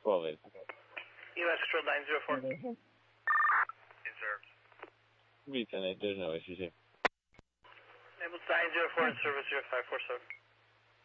12-8. US Control 904. Reserved. Be 10-8, there's no issues here. Naval 904 in service 0547.